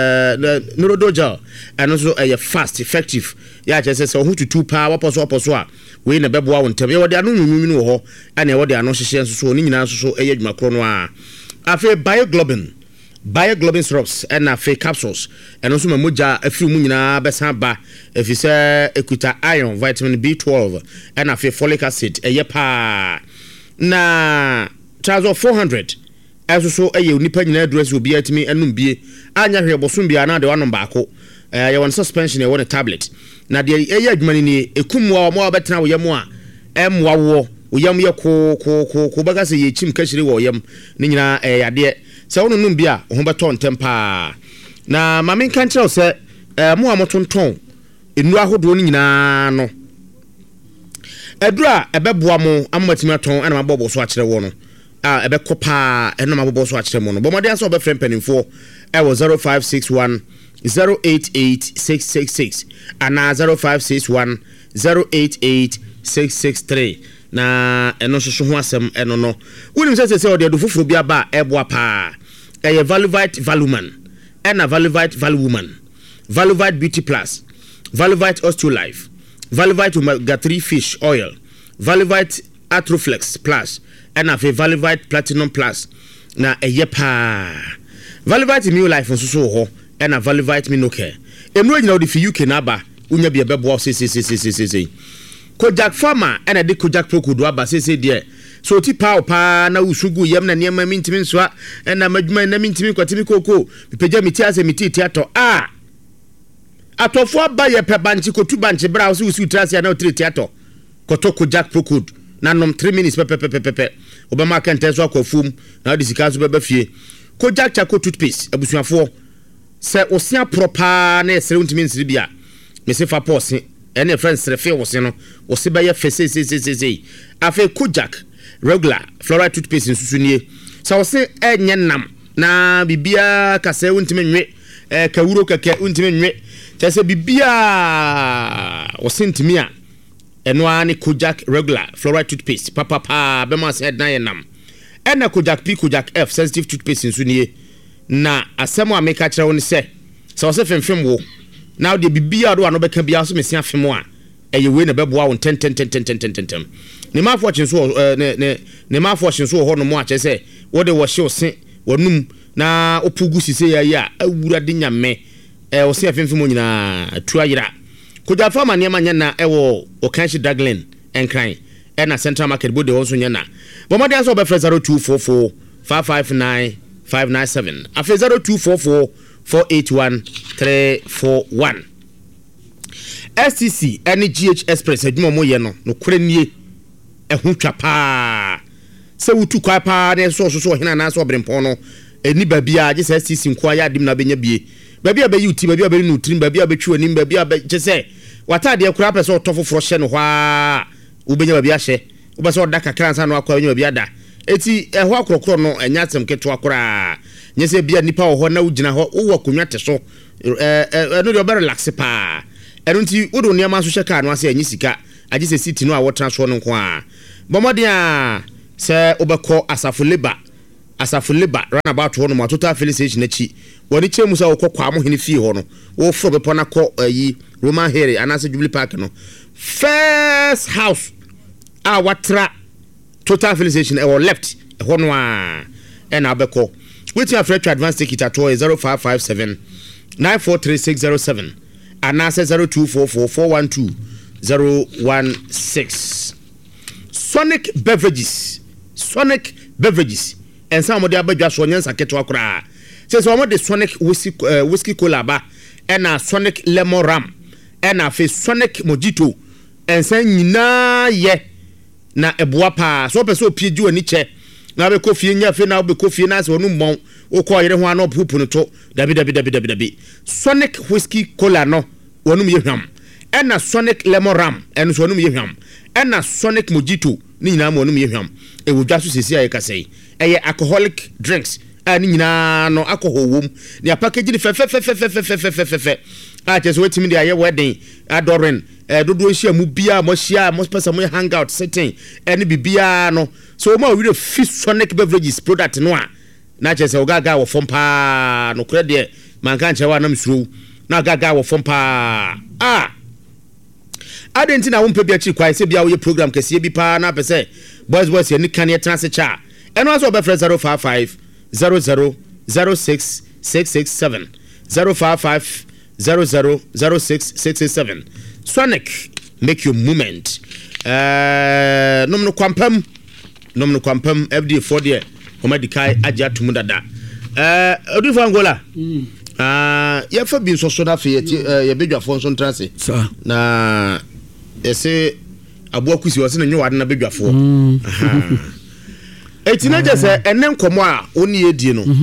and also fast effective ya je se ho tutu pa waposo a we na bebo wa wontem ye wode anu nyunyu wo ho ana wode anu hyehye so ni nyina so adwuma kro no a afi bioglobin syrups and afi capsules and also mamoja afi mu nyina besa ba afi se ekuta iron vitamin B12 and afi folic acid pa na chazo 400 also so nipa nyina address obi atimi anum bie anya hwe bosom bia na de wanom baako ye won suspension e won tablet na de adwuma ni ekumwa mo abetena wo yam a emwa wo yam ye ko baga se ye chim kashire wo yam ni nyina yade se wono num bia ho beto ntempa na mamen kan kire se mo amotonton enu ahodo ni nyina no edura ebeboa mo amamatimi aton ana mabobo so akire wo no ebekopa eno mabobo so akire mo no bomode aso be frem penimfo e wo 0561 088666 ana 0561 088663 na eno soso ho asem eno no wonim se ode do foforo bia ba eboa pa Valuvite Valuman ena Valuvite Valuwoman Valuvite Beauty Plus Valuvite Osteolife Valuvite Omega 3 Fish Oil Valuvite Atroflex Plus ena Valuvite Platinum Plus na pa Valuvite Immune Life so ho ena Valuvite Minocare enu nyina odi fi UK na ba unya bia bebo se Kojak Pharma ena de Kojak Prokudo aba se de so ti pa na usugu yam na niam mintimi nso ena madwuma na mintimi kwatimi koko peja miti ase miti tiato atofo aba ye pe banchi kotu banchi bra wo usu trase na otri tiato koto Kojak Prokudo na nom 3 minutes pepe obama kan teso akofum na odi sika so beba fie Kojak Charcoal toothpaste abusuafo se osia propa na esere untimi nsiri bia mese fa pose ene friends refe wo se no wo se ba ye fese afi Kojak regular fluoride toothpaste nsusunie so wo se enye nam na bibia kase untimi nwe kawuro keke untimi nwe tese bibia wo se ntimi a eno ani Kojak regular fluoride toothpaste papa bema se na ye nam ena Kojak P Kojak F sensitive toothpaste nsusunie na asemo ameka kire woni se so wo se femfem wo now the bibia do anobeka bia so mesia fem a eye we na beboa won 10 ne ma fortune so ne ma fortune so ho no mo a che se wo de wo hye ose wonum na opugu sise ya awura de nyame wo se afemfem mo nyina tuayira Kojak Pharma ne ma nya na wo Okanshi Daglen enkran na Central Market bode won so nya na bomode aso be 0244 559 597 afi 0244 481 341 STC and GH Express adwuma mo ye no kore nie ehun twa pa se wutu kwa pa ne so hena na so brempon no eni ba bia je STC nko ya adim na benya bie baby abe uti baby abe no trim baby abe twi anim baby abe chese watade kura pese otofoforo hye no hwa ubenya baby ahye ubese oda kakra nsa no akwa benya baby ada eti ehwo akrokro no enya atem keto akora nyese bia nipa wo ho na ugina ho wo konwa te so no de relax pa erunti wodo niam so hye ka no ase enyi sika agi se city no a wo transfer no nko a bomode a se obekọ Asafo Labour runabout ho no ma total felicitation na chi woni chemu sa wokọ mo hene fie ho no wo fro bepo na kọ yi Roman Here anase Jubilee Park no first house a watra total felicitation e wo left ho no a na obekọ wetin afre to advance ticket at 0557 943607 anase 0244412016 Sonic Beverages and some of the abadwa so nyansa keto akora say some of the Sonic whiskey cola ba and a Sonic lemon ram and a Sonic mojito and say nyina ye na eboa pa so person opieju ani che na be kofi nya fe na be kofi na se onu mmon wo ko yere ho ana opupu no to dabi Sonic whiskey cola no wonum ye hwam and a Sonic lemon ram and so onum ye hwam and a Sonic mojito ni nyina mo onum ye hwam e wodwa so sesi aye kasei eye alcoholic drinks ani nyina no alcohol wom ni package ni fe a je so wetimi dia ye wedding adoren dodo hia mu bia mo hia mo pesa mo hang out setting eni bibia no so ma we fit Sonic Beverages product no a na je se ogaga wo fompa no kre de man kan che wa na msuru na gaga wo fompa adenti na won pe bia chi kwai se bia wo ye program kese bi pa na pese boys ye ni kan ye trans cha eno aso be fresh 055 00 06 667 055 00 06 667 Sonic make your movement nomno kwampam FD for there homadikai aja tumudada odi for Angola ya fa bi so da fe ye bedwafo so trans na ese abuakusi wose na nyewa na bedwafo etina je se enen komo a oni edie no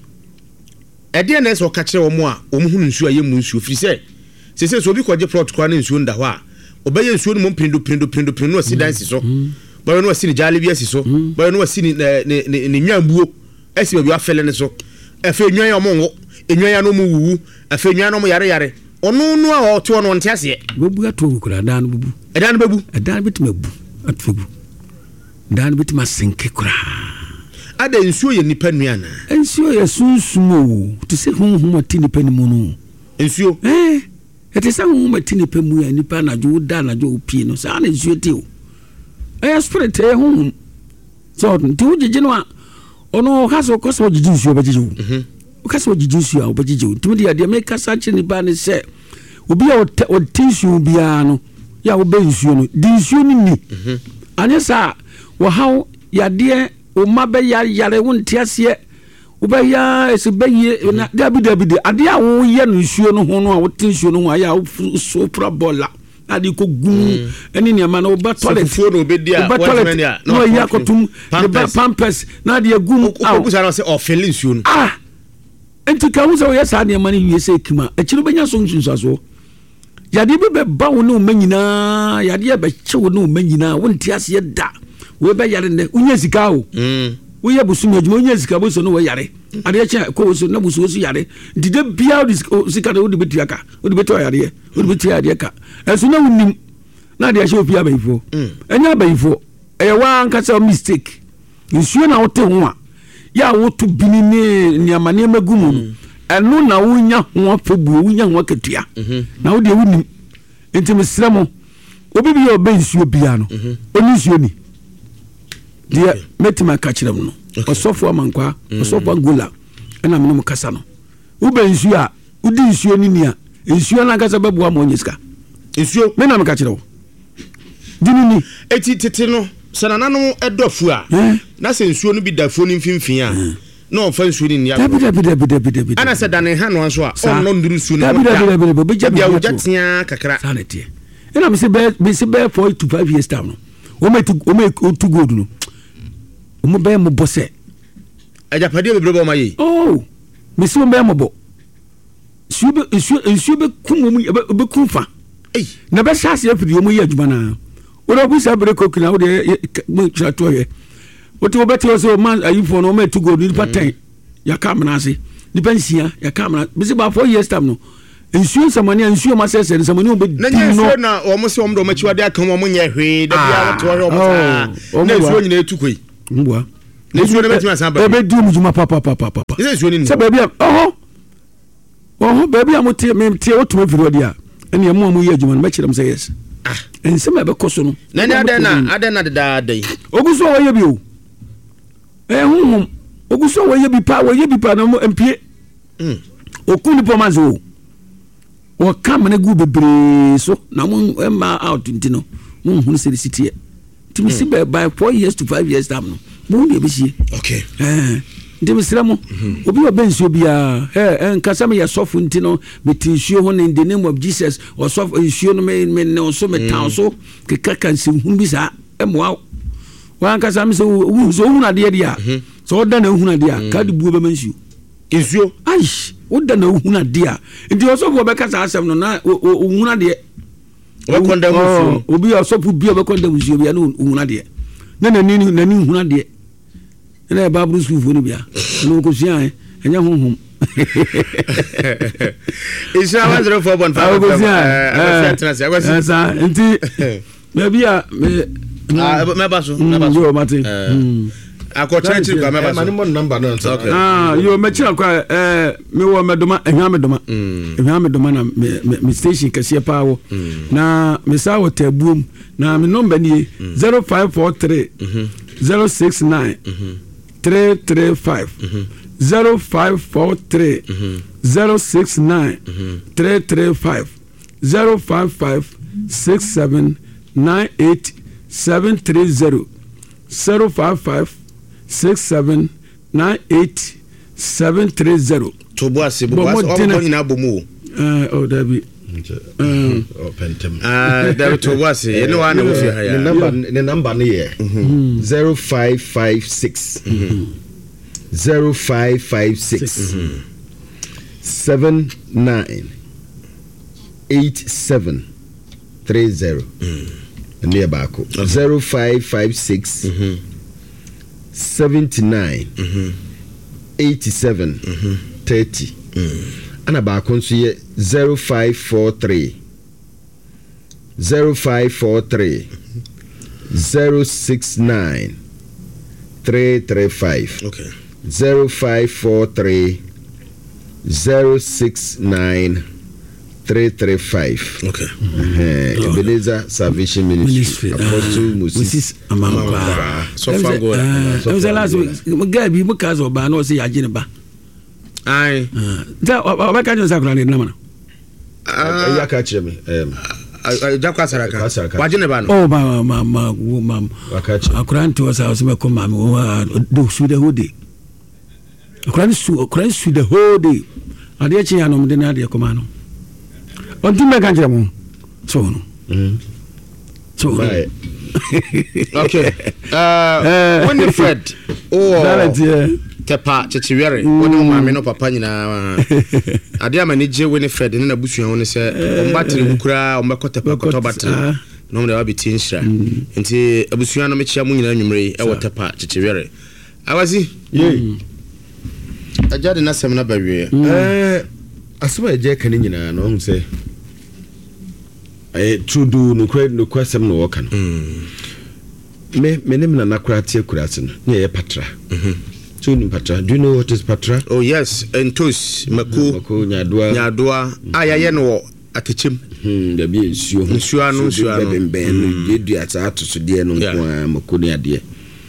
ede na so ka kire wo mo a omhunu nsu aye mu nsu firi se so obi kwaje plot kwa na nsu nda ho a obeye nsu no mo prindo no asidansi so boyo no asini jale bi asi so boyo no asini ne nwambuo asi bi afele ne so efe nwan ya mo enwan ya no mu wuwu efe nwan no mo yare onu no a oto no nte ase bebu ato kura dan bebu edan betima bu atfugu dan betima senke kura ada nsuo ye nipa nuana nsuo ye sunsumo to se honhom ati nipa ni mu no nsuo ete se honhom ati nipa mu ya nipa na jo da na jo pie no sa na nsuo te o spirit honhom so nti ujije no a ono haso koso ujije nsuo bajije o kaso ujije nsuo a bajije o nti de ade me kasa chi nipa ne se obi a o tension bia no ya obe nsuo no di nsuo ni anya sa wo hawo yade o mabe yare wonti ase obe ya esebe ye na dabi ade a wo ye no nsuo no ho no a wo tension no ho ya so prabola adi ko gun eni ni ama na oba toilet fo no be dia no ya kotum the pampers na de gum o sa na se o feeling nsuo no enti ka wo se wo ya sa de ama ni wie se kima akiro benya so nsunsaso yade be ba wo no manyina yade be che wo no manyina wonti ase da we be yare ne unya sika o wo ye busumi adwuma unya sika bo so no we yare ade che ko so na busu so yare dide bia sika na wo de betu aka wo de betu yare wo de betu yare ka eso na wonim na de che opia bayifo enya bayifo e wa nkasa mistake nsuo na wote ho a ya wo to bini ne niamane magumu eno na wonya ho afebu wonya ho akatua na wo de wonim enti mesremo obi bi obe nsuo bia no oni nsuo ni dia metima ka kirem no osofo amankwa osofo Angola na me no kasa no wo be nsuo a udi nsuo ni nia nsuo na kasa babu amonyiska nsuo me na me ka kirewo dini ni eti tete no sanana no edofu a na se nsuo no bi dafo ni mfimfin a no fa nsuo ni nia dabi ana se dane ha no anso a onno nduru nsuo no dabi bia wo jatia kakra sanete ena me se be 4 to 5 years down no o me to gold no o mo be mo bose ajapade bebre bo maye me se mo be mo bo nsuo be kum mu be kum fa na be shase afidi mu ye adwuma na wo do bu sa breko kina wo de mu chato ye wo to be te so man ayifo no ma tu go ni paten ya kamna ase ni pensia ya kamna be se ba 4 years time no nsuo samani nsuo ma sese samani obe na nsuo na o mo se o mdo machiwa de aka mo nye hwe da bia wo to hwe o mo na nsuo nyina etukoi mbua na nsuo ne betima san ba ebe di mu juma papa ise nsuo ni se baby baby amote me tie oto afiri odi a ene mo ye adwuma no ma kirem say yes ensema be koso no na ni adena da dai oguso wo ye bi o hunhum oguso wo ye bi pa na mo empie okuni pomazo o kam na gu bebre so na mo emma out ntino mo hunu se city timi si by 4 years to 5 years time no mo de be sie okay ndem sramo obi obensuo bia nkasa me yasofu ntino betinsuo ho in the name of Jesus or sof nsuo no me no so me town so ke kaka se hunu bi sa emwa wan kasa me so hunu ade dia so oda na hunu ade a ka de buo be mansuo nsuo ai oda na hunu ade a ndi osofu obekasa asem no na hunu ade o konda nsuo obi osofu bia obekondam nsuo bia no hunu ade na nani hunu ade na ba bru school fo bia no ko sia enya honhom Isha 104.5 sa enti me bia me baso yo mate akọ church kwa me baso mani mo number no okay yo me chira kwa me wo medoma ehwa medoma na me station kase pa wo na me sa wo tabuom na me number ni 0543 069 335 0543 069 335 055 67 98 730 055 67 98 730 Tobuasi o nyina bomu oh dabi pentem David Tobuasi ene wa na mo fi ha ya the number ne ye 0556 0556 79 87 30 ne baako 0556 79 87 30 ana baako nso ye 0543 0543 069 335 okay 0543 069 335 okay Ebenezer Salvation Ministry Apostle Moses Amampa so far go so last guy bi muka zo ba no say agene ba ai da ba ka jo sakura ne na mana ya ka kire me jakwa saraka wagene ba no oh ma akura nto sa so me ko ma me do su de hode akura su de hode ade chi ya no me de na de ko ma no on tu me kan kire mo so no so okay Winifred Tepa Chechiwere woni maame no papa nyina ade amani je Winifred ne na busuan woni se ombatire bukura ombekota kotobate no mo da wabiti nshira nti abusuan no mechia mu nyina nwumre e wo Tepa Chechiwere awasi ajade na sem na bawie asoma eje kan nyina no hu se trudu no kwasem no woka no me nem na nakratie kurase no ne ye patra patra. Do you know what is patra? Oh yes, entos mako nyadoa ayaye no atechim da bi nsuo no ben yedu ata atoso de no kwa mako ne ade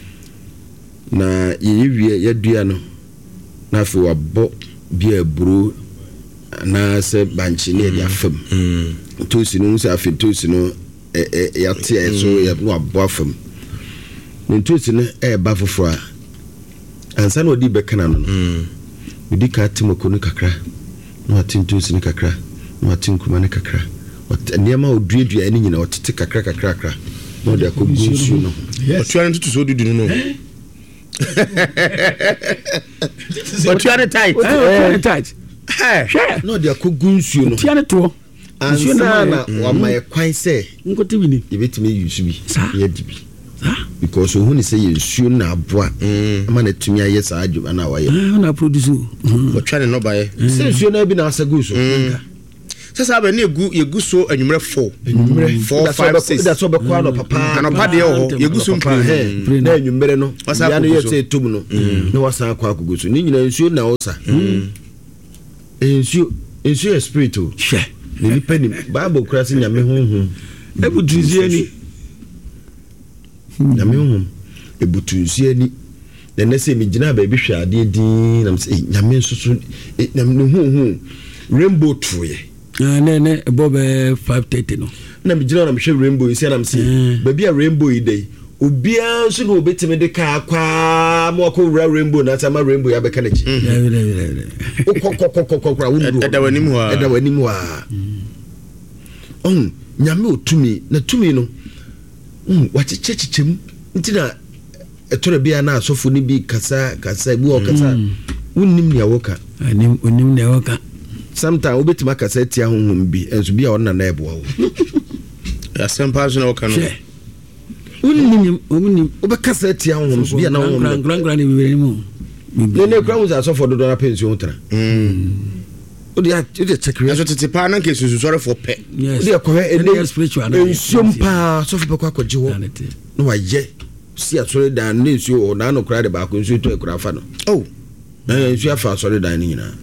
na yewie yadua no na afi wabo bia buru na se banchi ne dia fam tosi no se afi tosi no yate so ya no abo afam ne tosi no ba foforo ansa no di bekana no udi ka timoko no kakra no atintosi no kakra no atinkuma no kakra niema oduadua ani nyina otete kakra no de akogunsu no otuane tutu so dudu no otuane tight no dia ko gunsuo no tia ne to nsuo na wa my kwan say ngote bi ni yebetimi use bi ye di bi because who ni say nsuo na aboa ama na tumi aye saa adwuma na wa ye na produce o twa ne no ba ye say nsuo na bi na asagu so sasa ba na yegu so anwumre 4 5 6 that's what be kwa no papa na pa de ho yegu so mpre na anwumre no ya no yete tum no na wasa kwa akogo so ni nyina nsuo na osa nsuo spirit o she ni nipa ni bible kura se nyame honhom ebutunzie ni nyame honhom ebutunzie ni na se mi gina ba bi hwe ade din na se nyame nsoso nyame honhom rainbow troye ne bobe 530 no na mi gina na mi hwe rainbow isi na se ba bi a rainbow idai obia nso no obetime de ka kwa mo ko wura rainbow na sama rainbow ya beka na chi kokokokokokora wundu eda wanim wa nyame otumi na tumi no wachechechechem ntina etore bia na asofo ni bi kasa bu o kasa wonnim ne awoka onim ne awoka sometimes obetima kasa tia honhom bi enso bia wona na ebo wo ya sempa so na woka no wonnim obekasa tia honhom bia na honhom gran ni bibere mu ne kra mu za asofo dodo na pension tra odi check so tete pa na nke susu sore for pe odi akwa spiritual na ensompa asofo be kwa kwaje wo no wa ye si asore dan na ensuo na no kra de ba ko ensuo to ekra fa no ensuo afa asore dan ni nyina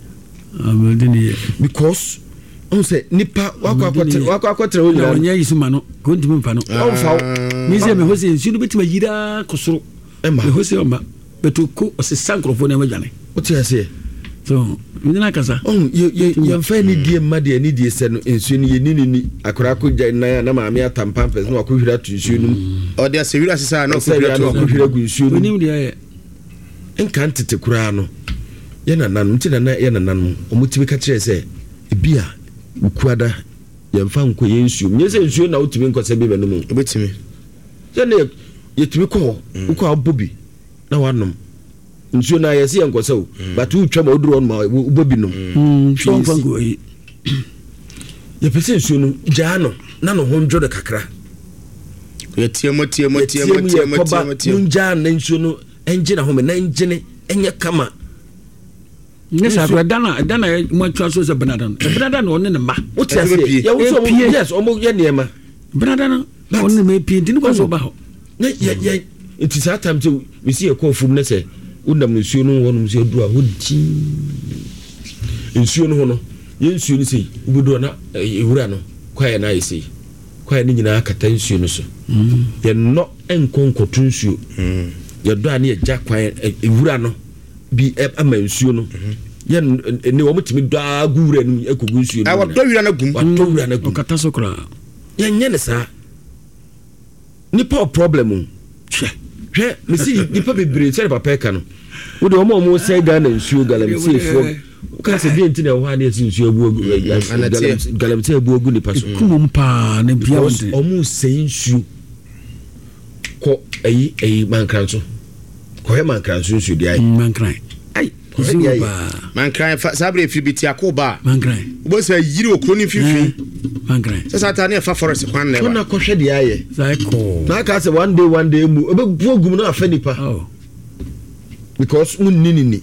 because on say nipa wakwa wo nyina onya yisuma no ko ntimi mfa no on fa mi se me ho se ensuo no betima yira kosoro me ho se oma betu ko o se sankrofo na madwane o ti ase so mina kasa ye fa ni die ma de ni die se no ensuo ni ye ni akora ko gya na maame atampa pes no akohwira tu ensuo no o de asewira sisa na akohwira gu ensuo no onim de ye enkan tete kura no ye na nan ntina na ye na nan o mutimi ka kire se ebia ukuada ye mfa nko ye ensuo nye se ensuo na otimi nkose be no mu obetimi ye na ye timi ko uko abobi na wanom nsuo na yesi yankose o but utwa ma oduro ma ubobi nom so fango yi ye pese nsuo no jaano na no honjo de kakra ye tiemo munja na nsuo no enje na home na enjene enye kama nesa dana mo twa so se benadan na onne ne ma o ti ase ye wo so yes omo ye niema benadan na onne me pie ndi ko so ba ho ye it is that time to we see a call from na say undam nsuo no wonum se duru a hodi nsuo no ho no ye nsuo ni sei ubudo na ewura no kwae na yesi kwae ni nyina akata nsuo no so ye no enkonkotu nsuo ye do ani eja kwae ewura no bi ama nsuo no ye ne wo mutimi do agura no ekogu nsuo no wa do wura na gum okata so kra ye nye ne sa nipa problem hwe mesi nipa bebre se papa ka no wo de omo se Ghana nsuo galamsey fo ka se bi ntine ho ane se nsuo abuogu galamsey abuogu ni paso kumum pa na bia wonde omo se nsuo ko ayi mankranso ko he mankranso nsuo di ai mankran ai mankran sabre fi biti akoba mankran bo se yiri okro ni fifi mankran sasa ta ne fa forest kwan ne ba na ko hwe di aye cycle na ka se one day mu obebuogum na afa nipa because unni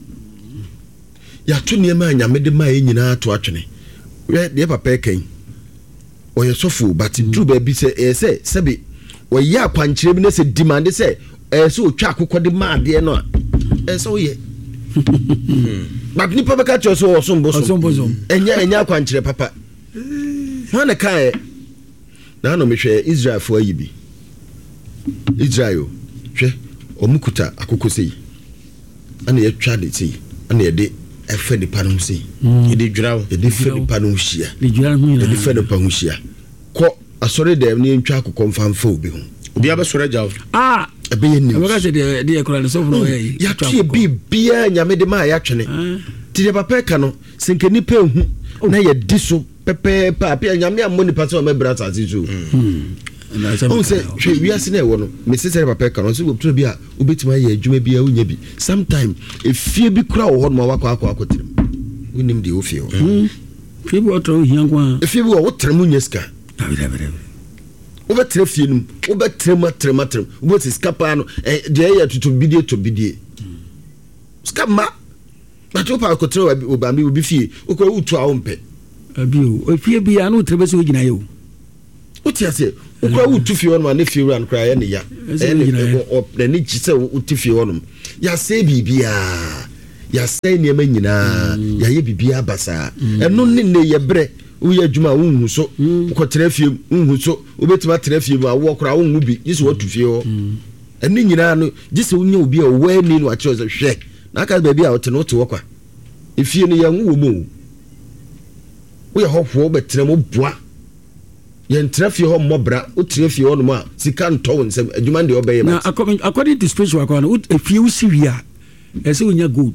ya to niema nyame de ma nyina to atwene we de papa kan o ye sofo but dru ba bi se sebe o ya kwankyere bi na se demand se se otwa akokɔ de ma ade no se o ye but nipa be ka cho so osombosom enya kwankyere papa wana kai na no mehwe Israel fo ayi bi Israel hwe omukuta akokɔ sei ana ye twa de sei ana ye de efe de panu sei ye de dwirawo ye de fe de panu hia de dwira hu ye de fe de panu hia ko asore dem ne ntwa akokɔ mfamfa obi ho obi abesore jaw ebe ye ni abaka se de ekora le so fo ye ya twa bi bia nyame de ma ya twene ti de papa ka no senke nipa hu na ye di so pepe pa pia nyame amoni pa so ma brata azizu on say hwe wiase na ewo no me sese papa ka no so obtro bi a obetima ye adwuma bi a unya bi sometime efie bi kura wo ho no wakwa akotirim wonim de wo fie wo fie bi ɔtɔ hia kwa fie bi wo trem nya sika wobɛtrɛ fie no wobɛtrɛm wobɛsi sika paa no deɛ ɛyɛ totɔ bidie sika ma bàtí o pa akɔtɛrɛ obambi obi fie o kɔ o tu a o mpɛ. abi o fie bi ya n'o tẹ bɛ se o gyina ye o. o ti ase o kɔ o tu fie hɔ nom a ne fie wura nkura yɛ ne ya ɛyɛ ne gyi sɛ o ti fie hɔ nom yasɛ biribiara yasɛ nneɛma nyinaa yayɛ biribiara basaa ɛno ne yɛ brɛ o yɛ adwuma o nhu so o kɔ tẹrɛ fie o nhu so o bɛ tuma tẹrɛ fie mu a wɔ kora o nhu bi yi sɛ o tu fie hɔ ɛne nyinaa no gyi sɛ o nye obi a o wɔ ɛni no akyerɛ sɛ hwɛ. N'aka baabi a ɔte no to wakwa efie no yɛn wo mu wo yɛ hɔhoɔ bɛtena mu boa yɛn tena fie hɔ mmɔbra wo tena fie hɔ no mu a sika ntɔ wo nsɛm adwuma de ɔbɛyɛ na according to spiritual akwa no efie wo si wi a ɛsɛ wonya gold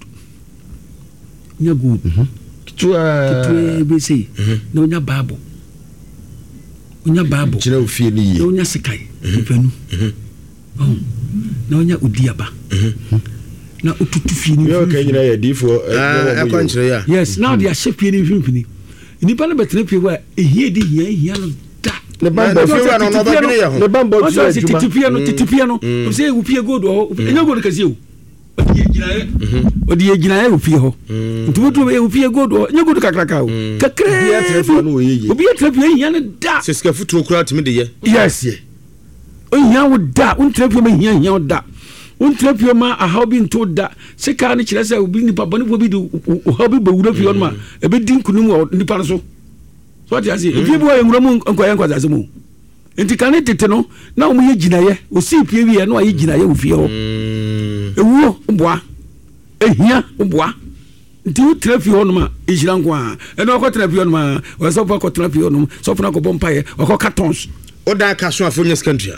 kitwa bɛsɛ na wonya bible kyerɛ wo fie no yie na wonya sikae panu na wonya odiaba na ututu fie ni yo kanyina ya difo akwankyere ya yes now they are shaping ni mfimfini nipa na betena pie wa ehie di hia no da ne bambo fie wa no no ba bine ya ho ne bambo ju adwuma titipia no say wo pie gold ho enya gold kasi o odi eginaye wo pie ho ntubutu wo pie gold ho enya gold kakraka o kakre bia trafia no yeye obi trafia hia no da sesika futuro kura timi de ye yes o hia wo da un trafia ma hia wo da untrapio ma a how been told that sika ni kyerɛ sɛ obi nipa bɔne bi do how bi bewura fie on ma e be din kunum nipa so so ati ase ebi bo enwura mu nkoye nkwasa mu enti kan tete no na omo ye ginaye o si pie wi no aye ginaye wo fie ho ewuo mboa ehia mboa nti utrapio on ma ejira nkwa e no ko trapio on ma o so pa ko trapio on so fa ko bompa ye o ko cartons o da ka so afonya skantia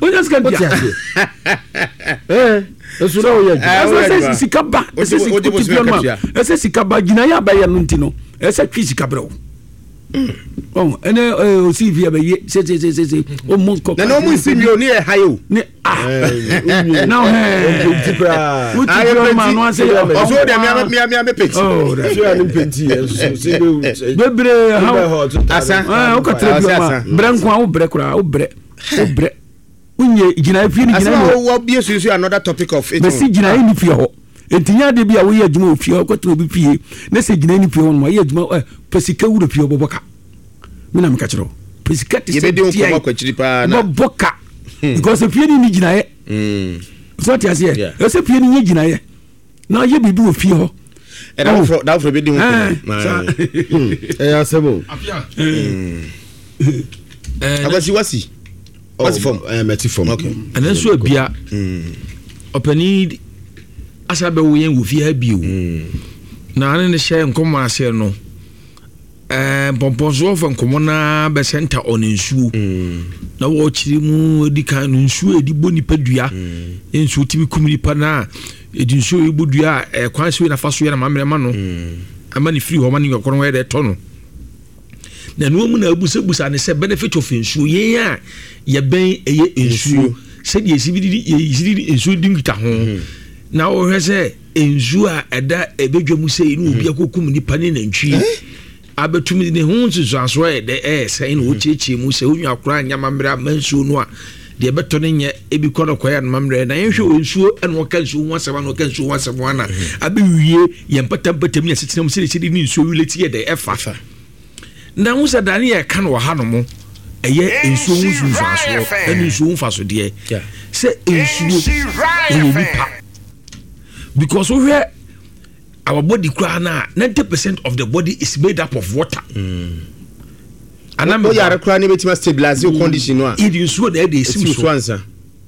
eso na o yɛ sikaba ese sikaba gina ya ba ya no ntino ese twi sikabra o ene o si via ba ye se o mon ko na no mu si mi o ni e hayo ni now tipra ayo ma no ase o so de mi peti oh da fi ani peti so bebre ha asa o ka trebio ma branko a o bre kura o bre unye gina fie ni gina wo bie susu another topic of it be si gina ni fie ho entinya de bia wo ye adwuma ofie ho kwatro bi fie na se gina ni fie ho no ye adwuma pesika wuro fie boboka mina meka kiro pesika ti ye be de ko kwachiri pa na boboka because fie ni gina ye so ti ase ye se fie ni gina ye na ye bibi ofie ho e da fro be de ho asemo abasi wasi what's form meti form okay and then so bia opani asabe wo yen wo fie bio na ane ne share nkomo ase no pomponso of nkomo na be center on nsuo na wo chiri mu di kan nsuo edi boni padua nsuo tibi kumiri pa na edi nsuo ebodua kwan so na faso ya na mamre ma no ama ni free ho ma ni yakoro we de to no na no mu na abusabusa ne se benefit of nsuo ye ya ye ben eye nsuo se de esibidi nsuo dingita ho na wo hwe se nsuo a eda ebedwamu se inu obi akokum nipa ne nantwi abetumi ne ho nsuso aso e de se ina wo cheche mu se onwa akora nyama mra mansuo no a de beto ne nye ebi kono koya na mamre na yenhwe nsuo eno ka nsuo ho asaba no ka nsuo ho asaba na abewie ye mpatam ya setenam siri ni nsuo wileti ye de efa na musa dani e kan wa hanom eye nsuo nsuso aso enu nsuo mfaso de se nsuo eni pa because we our body na 90% of the body is made up of water anamba yare kra ne betima stabilize your condition no a it is so that they see so answer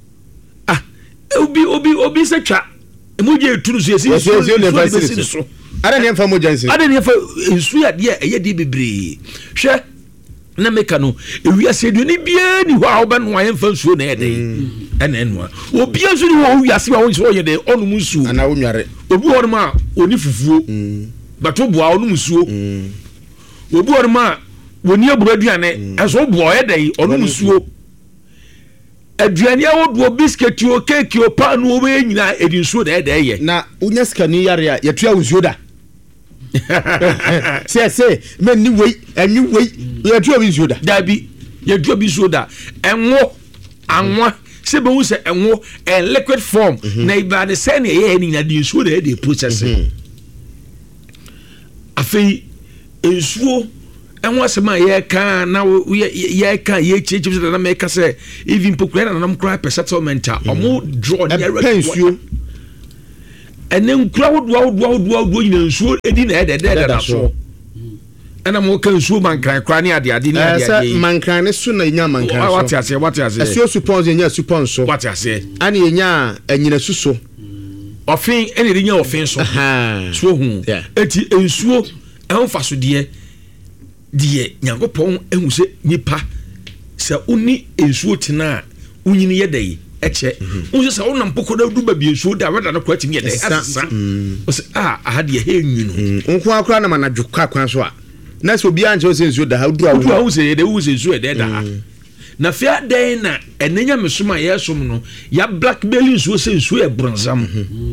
obi se twa emoje etunu so esi so ada ne mfa moja nsi ada ne fa nsu ya de eye de bebre hwe na meka no ewia se de ni bia ni ho a oba no ayen fa nsuo na ede ene obi nsu ni ho wia se wa won so ye de onum nsuo ana wo nware obi ho ma oni fufuo bato boa onum nsuo obi ho ma woni aburo aduane eso boa ye de onum nsuo aduane awodo biscuit o cake o pan o we nyina edi nsuo da ede ye na unya skani yare a yetua nsuo da say men ni wei eni wei ya tu obi nsuo da dabi ya tu obi nsuo da enwo anwa se be hu se enwo en liquid form na iba de se na ye ni na de nsuo da de process afei nsuo enwo asema ye kan na ye kan ye cheche na make say even pokura na nam cry per settlement omo draw near nsuo ene nkura wodo nyina nsuo edi na ede da so ana mo kan nsuo mankran kra ne ade ni ade mankran ne so na nya mankran so what ase nsuo suppose nya suppon so what ase ani nya anyina suso ofin ene nya ofin so so hu eti nsuo enfa so de Nyankopɔn ehu se nipa se uni nsuo tena unyini yedai eche unse se wonam pokoda du ba bi nsuo da weda na kwati mi yedai asesa o se ahade he nwunu nko akura na manadwo kwan so a na se obi anche o se nsuo da ha du awu se yedai u se nsuo yedai da na fia den na enenya mesoma yesom no ya blackmail nsuo se nsuo e bronzam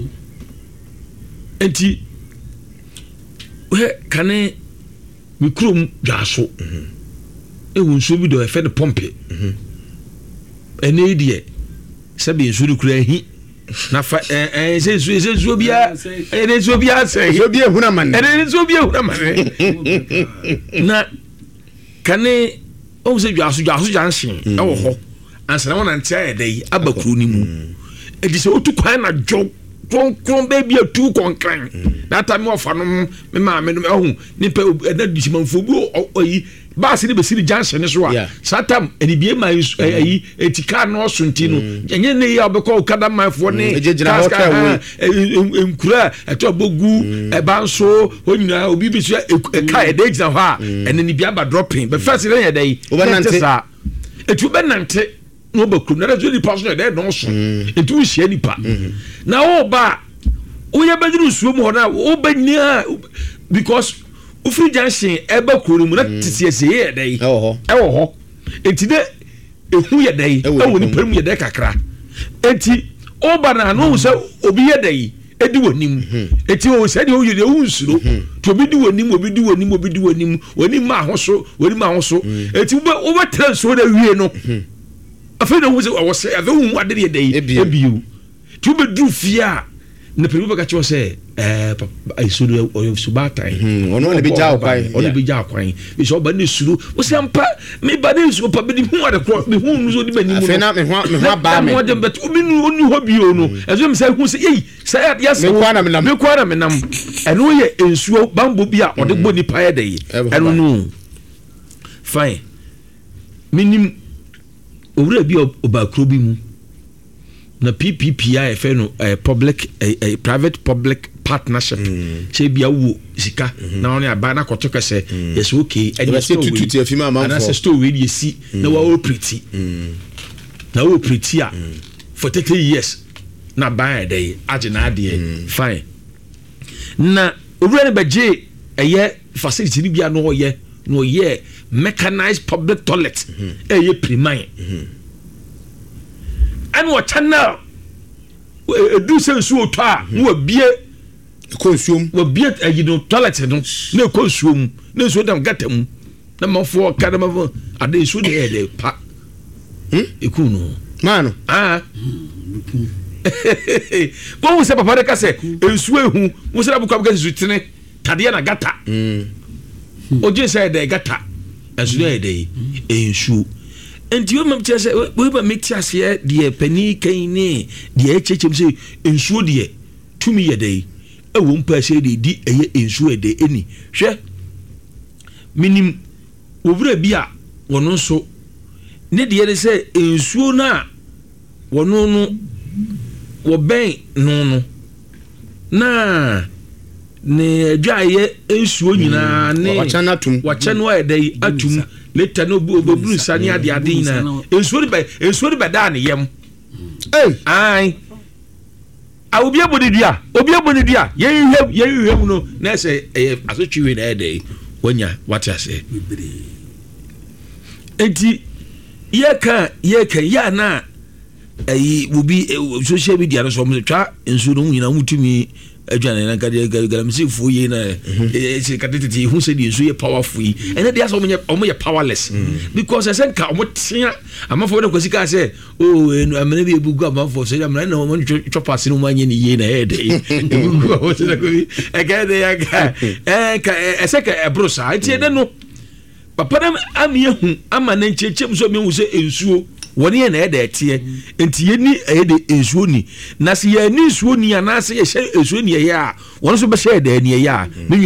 enti we kane mikrom dwaso nsuo bi do efe de pompe ene die sabi nsuo kura hi na fa se nsuo bia ene nsuo bia se nsuo bia huna man ene nsuo bia huna man na kane o se dwaso jansen e wo ho ansa na wona ntia ye dai abakuru ni mu edi se otu kwan na jo kon baby atu konkran na ta me ofa no me ma me no hu ni pe na disimanfo bi oyi ba se ni be siri jansen so a satam eni bie ma ayi etika no sunti no enye ne ya obekọ kada manfo ne enkura eto bogu ebanso onyina obi bi so ka edegina ho a ene ni bia ba dropping be first le yedai obanante etu benante no bakrum na rezo ni person dey no so etu hia nipa na o ba o ye badiru suo mu ho na o banya because o free junction e bakuru mu na tisiese ye dey e wo ho enti de ehu ye dey e wo ni pamu ye dey kakra enti o ba na no so obi ye dey edi wonim enti o se de o ye de o nsuro to obi di wonim wonim ma ho so enti o ba transfer da wie no afei na wuze wo se ave hu ade de dai ebiu tu be du fia na pelu baka cho se ai suru o subata ono le bija kwai bi so ba ne suru wo se ampa me ba ne suru pa be hu ade ko me hu nu so di bani mu afei na me ho ba me mo de bet obi nu oni ho bi o no ezo me se hu se ei se yes me kwa na me nam eno ye ensuo bambo bi a ode boni pa ye dai eno no fine minim owura bi obakro bi mu na PPPI efe no public private public partnership che bia wo sika na oni aba na koto kese yes okay e se tututi afima amamfo na se store we dey see na wa operate na wo operate a for 30 years na buy dey agena ade fine na owura ne baje eye facility ni bia no ye mechanized public toilet ye primine and what channel do sense so to a wo bie consume wo bie toilet no na consume na so dem gatam na mafo kadama ade so de pa ekunu mano wo se papa de ka se ensu ehu wo se abukwa ka su tene tade na gata oje say de gata asu de ensu enti wo mam tiase wo ba metiase de pani kan ni de echechem se ensu de tumi ye de e wo mpa se de di eye ensu de eni hwe minim wovura bi a wono so ne de ye se ensu na wono no wo ben no na ne adwaye ensuo nyina ne wachano ayedai atum leta no bobru sani ade na ensuo de be da ne yem ai a obi abodidua ye no na se asotwiwe na ayedai wonya wata se enti ye ya na obi social media no so mo twa ensuo no nyina mutumi adwane na galamsi fu yi na e kadetete hu se di nso ye powerful yi ene dia so omo ye powerless because esen ka omo tia amafo na kwasi ka say oh amana bi ebugu amafo so amana na omo chopa sinu manye ni ye na e de ebugu o se na ko bi e ga de ya ga ka ese ka ebrosa enti de no papa na amiyehu ama na nchechem so me hu se ensuo woni ye na e de tie enti ye ni e de ensuo ni na se ye ni ensuo ni ana se ye ensuo ni ye a won so be share de ni ye a